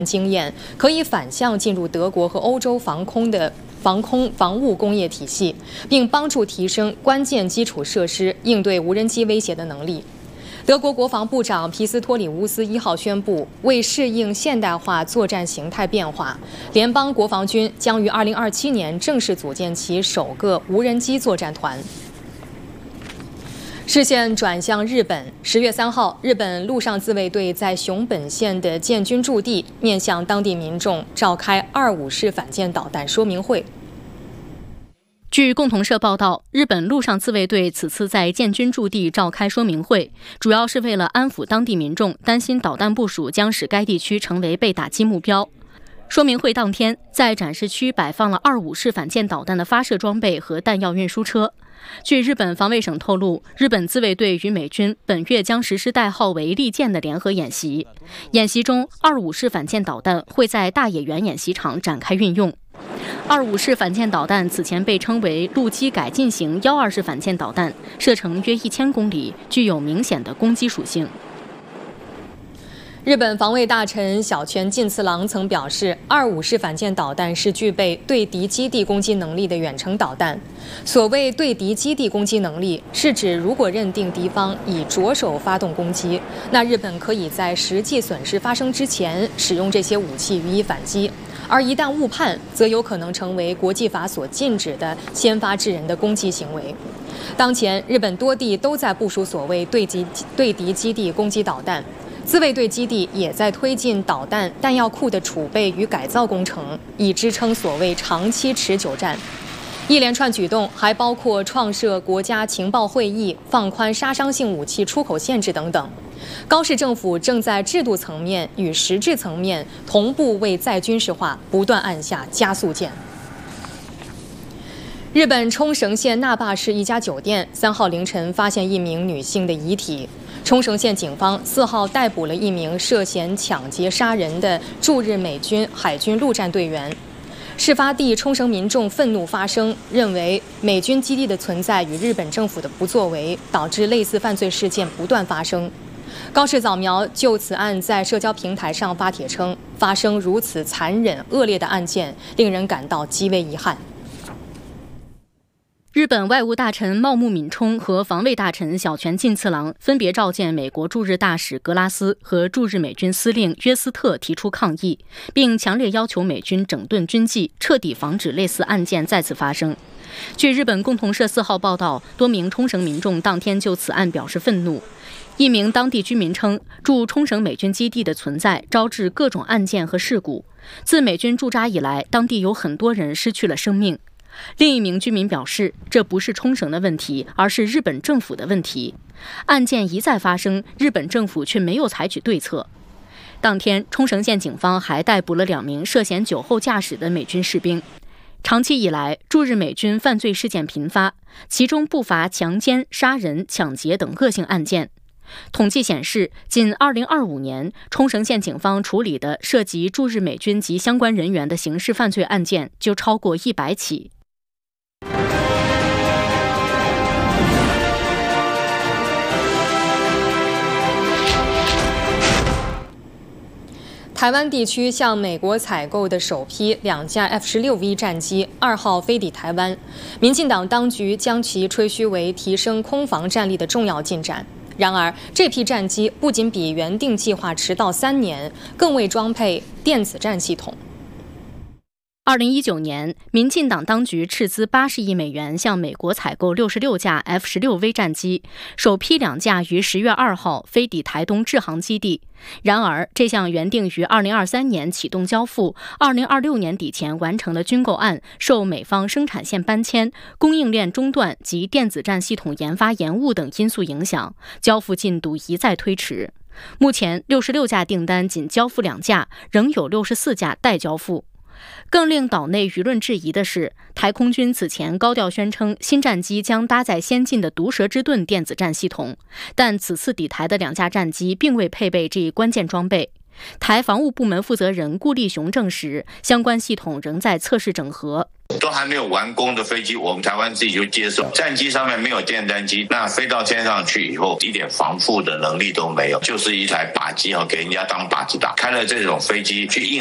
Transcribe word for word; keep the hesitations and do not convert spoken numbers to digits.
经验，可以反向进入德国和欧洲防空的防空防务工业体系，并帮助提升关键基础设施应对无人机威胁的能力。德国国防部长皮斯托里乌斯一号宣布，为适应现代化作战形态变化，联邦国防军将于二零二七年正式组建其首个无人机作战团。视线转向日本。十月三号，日本陆上自卫队在熊本县的建军驻地面向当地民众召开二五式反舰导弹说明会。 据共同社报道，日本陆上自卫队此次在建军驻地召开说明会，主要是为了安抚当地民众担心导弹部署将使该地区成为被打击目标。说明会当天，在展示区摆放了二五式反舰导弹的发射装备和弹药运输车。据日本防卫省透露，日本自卫队与美军本月将实施代号为利剑的联合演习。演习中，二五式反舰导弹会在大野原演习场展开运用。二五式反舰导弹此前被称为陆基改进型幺二式反舰导弹，射程约一千公里，具有明显的攻击属性。 日本防卫大臣小泉进次郎曾表示，二五式反舰导弹是具备对敌基地攻击能力的远程导弹。所谓对敌基地攻击能力，是指如果认定敌方已着手发动攻击，那日本可以在实际损失发生之前使用这些武器予以反击。而一旦误判，则有可能成为国际法所禁止的先发制人的攻击行为。当前，日本多地都在部署所谓对敌对敌基地攻击导弹。自卫队基地也在推进导弹弹药库的储备与改造工程，以支撑所谓长期持久战。一连串举动还包括创设国家情报会议、放宽杀伤性武器出口限制等等。高市政府正在制度层面与实质层面同步为再军事化不断按下加速键。日本冲绳县那霸市一家酒店三号凌晨发现一名女性的遗体。冲绳县警方四号逮捕了一名涉嫌抢劫杀人的驻日美军海军陆战队员。事发地冲绳民众愤怒发声，认为美军基地的存在与日本政府的不作为，导致类似犯罪事件不断发生。高市早苗就此案在社交平台上发帖称，发生如此残忍恶劣的案件，令人感到极为遗憾。 日本外务大臣茂木敏充和防卫大臣小泉进次郎分别召见美国驻日大使格拉斯和驻日美军司令约斯特，提出抗议，并强烈要求美军整顿军纪，彻底防止类似案件再次发生。据日本共同社四号报道，多名冲绳民众当天就此案表示愤怒。一名当地居民称，驻冲绳美军基地的存在招致各种案件和事故。自美军驻扎以来，当地有很多人失去了生命。另一名居民表示，这不是冲绳的问题，而是日本政府的问题。案件一再发生，日本政府却没有采取对策。当天，冲绳县警方还逮捕了两名涉嫌酒后驾驶的美军士兵。长期以来，驻日美军犯罪事件频发，其中不乏强奸、杀人、抢劫等恶性案件。统计显示，仅二零二五年，冲绳县警方处理的涉及驻日美军及相关人员的刑事犯罪案件就超过一百起。 台湾地区向美国采购的首批两架 F 十六 V 战机二号飞抵台湾，民进党当局将其吹嘘为提升空防战力的重要进展。然而，这批战机不仅比原定计划迟到三年，更未装配电子战系统。 二零一九年，民进党当局斥资八十亿美元向美国采购六十六架 F 十六 V 战机，首批两架于十月二号飞抵台东志航基地。然而，这项原定于二零二三年启动交付、二零二六年底前完成的军购案，受美方生产线搬迁、供应链中断及电子战系统研发延误等因素影响，交付进度一再推迟。目前，六十六架订单仅交付两架，仍有六十四架待交付。更令岛内舆论质疑的是，台空军此前高调宣称新战机将搭载先进的毒蛇之盾电子战系统，但此次抵台的两架战机并未配备这一关键装备。台防务部门负责人顾立雄证实，相关系统仍在测试整合。 都还没有完工的飞机，我们台湾自己就接受。战机上面没有电单机，那飞到天上去以后，一点防护的能力都没有，就是一台靶机给人家当靶子打。开了这种飞机去应